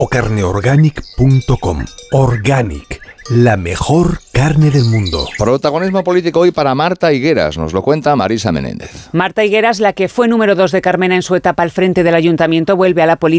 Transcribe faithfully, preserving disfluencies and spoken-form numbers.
o carne organic punto com. Organic, la mejor carne del mundo. Protagonismo político hoy para Marta Higueras, nos lo cuenta Marisa Menéndez. Marta Higueras, la que fue número dos de Carmena en su etapa al frente del ayuntamiento, vuelve a la política